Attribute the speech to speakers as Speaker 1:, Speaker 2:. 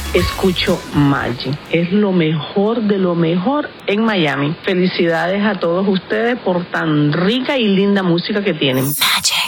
Speaker 1: escucho Magic. Es lo mejor de lo mejor en Miami. Felicidades a todos ustedes por tan rica y linda música que tienen.
Speaker 2: Magic.